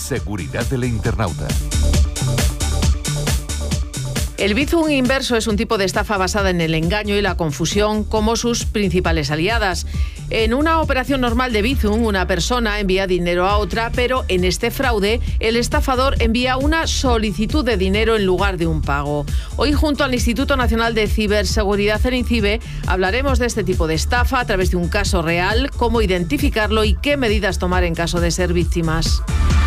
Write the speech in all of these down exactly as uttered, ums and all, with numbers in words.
Seguridad del internauta. El Bizum inverso es un tipo de estafa basada en el engaño y la confusión como sus principales aliadas. En una operación normal de Bizum, una persona envía dinero a otra, pero en este fraude, el estafador envía una solicitud de dinero en lugar de un pago. Hoy, junto al Instituto Nacional de Ciberseguridad, el INCIBE, hablaremos de este tipo de estafa a través de un caso real, cómo identificarlo y qué medidas tomar en caso de ser víctimas.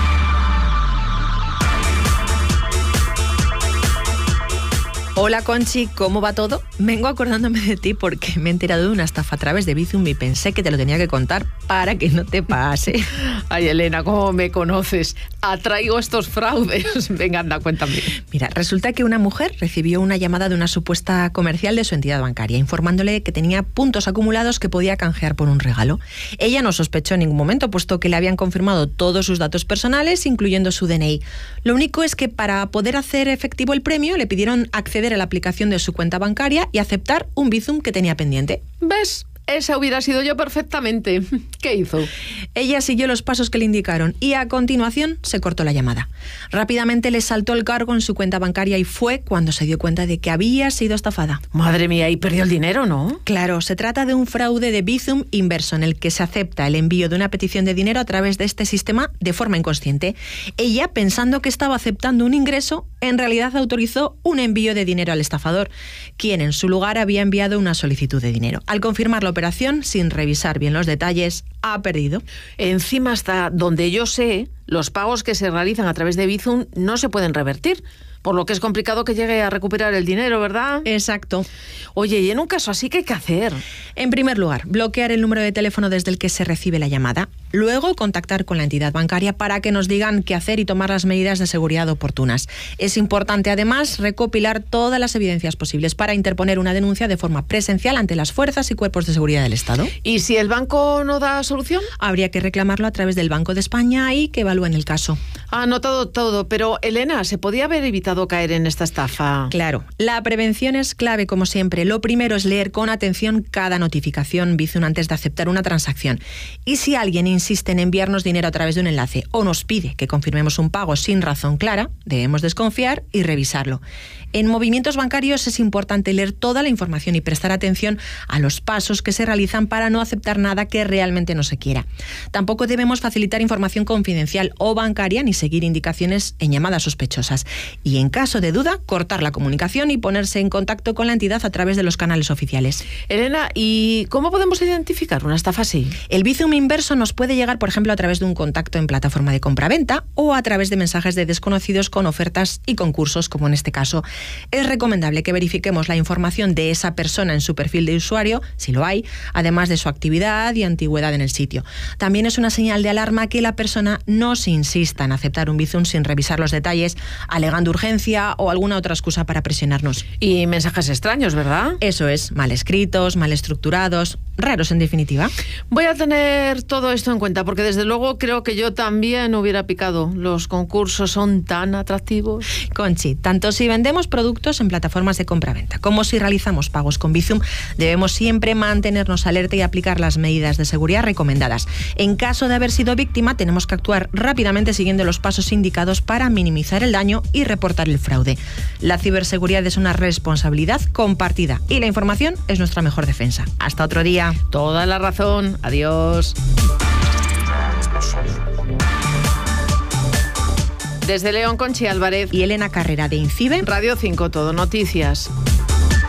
Hola Conchi, ¿cómo va todo? Vengo acordándome de ti porque me he enterado de una estafa a través de Bizum y pensé que te lo tenía que contar para que no te pase. Ay, Elena, ¿cómo me conoces? Atraigo estos fraudes. Venga, anda, cuéntame. Mira, resulta que una mujer recibió una llamada de una supuesta comercial de su entidad bancaria informándole que tenía puntos acumulados que podía canjear por un regalo. Ella no sospechó en ningún momento, puesto que le habían confirmado todos sus datos personales, incluyendo su D N I. Lo único es que para poder hacer efectivo el premio le pidieron acceder a la aplicación de su cuenta bancaria y aceptar un Bizum que tenía pendiente. ¿Ves? Esa hubiera sido yo perfectamente. ¿Qué hizo? Ella siguió los pasos que le indicaron y a continuación se cortó la llamada. Rápidamente le saltó el cargo en su cuenta bancaria y fue cuando se dio cuenta de que había sido estafada. Madre mía, y perdió el dinero, ¿no? Claro, se trata de un fraude de Bizum inverso en el que se acepta el envío de una petición de dinero a través de este sistema de forma inconsciente. Ella, pensando que estaba aceptando un ingreso, en realidad autorizó un envío de dinero al estafador, quien en su lugar había enviado una solicitud de dinero. Al confirmar la operación, sin revisar bien los detalles, ha perdido. Encima, hasta donde yo sé, los pagos que se realizan a través de Bizum no se pueden revertir, por lo que es complicado que llegue a recuperar el dinero, ¿verdad? Exacto. Oye, y en un caso así, ¿qué hay que hacer? En primer lugar, bloquear el número de teléfono desde el que se recibe la llamada. Luego, contactar con la entidad bancaria para que nos digan qué hacer y tomar las medidas de seguridad oportunas. Es importante, además, recopilar todas las evidencias posibles para interponer una denuncia de forma presencial ante las fuerzas y cuerpos de seguridad del Estado. ¿Y si el banco no da solución? Habría que reclamarlo a través del Banco de España y que evalúen el caso. Ha anotado todo, pero Elena, ¿se podía haber evitado caer en esta estafa? Claro, la prevención es clave como siempre. Lo primero es leer con atención cada notificación Bizum antes de aceptar una transacción. Y si alguien insiste en enviarnos dinero a través de un enlace o nos pide que confirmemos un pago sin razón clara, debemos desconfiar y revisarlo. En movimientos bancarios es importante leer toda la información y prestar atención a los pasos que se realizan para no aceptar nada que realmente no se quiera. Tampoco debemos facilitar información confidencial o bancaria ni seguir indicaciones en llamadas sospechosas. Y en caso de duda, cortar la comunicación y ponerse en contacto con la entidad a través de los canales oficiales. Elena, ¿y cómo podemos identificar una estafa así? El Bizum inverso nos puede llegar, por ejemplo, a través de un contacto en plataforma de compra-venta o a través de mensajes de desconocidos con ofertas y concursos, como en este caso. Es recomendable que verifiquemos la información de esa persona en su perfil de usuario, si lo hay, además de su actividad y antigüedad en el sitio. También es una señal de alarma que la persona no se insista en aceptar un Bizum sin revisar los detalles, alegando urgencia o alguna otra excusa para presionarnos. Y mensajes extraños, ¿verdad? Eso es, mal escritos, mal estructurados, raros en definitiva. Voy a tener todo esto en cuenta porque desde luego creo que yo también hubiera picado. Los concursos son tan atractivos. Conchi, tanto si vendemos productos en plataformas de compra-venta como si realizamos pagos con Bizum, debemos siempre mantenernos alerta y aplicar las medidas de seguridad recomendadas. En caso de haber sido víctima, tenemos que actuar rápidamente siguiendo los pasos indicados para minimizar el daño y reportar el fraude. La ciberseguridad es una responsabilidad compartida y la información es nuestra mejor defensa. Hasta otro día. Toda la razón. Adiós. Desde León, Conchi Álvarez y Elena Carrera de INCIBE. Radio cinco, Todo Noticias.